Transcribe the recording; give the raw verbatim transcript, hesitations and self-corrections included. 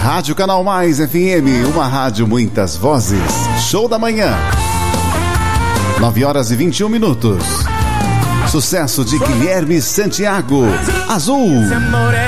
Rádio Canal Mais F M, uma rádio muitas vozes. Show da manhã. nove horas e vinte e um minutos. Sucesso de Guilherme Santiago. Azul.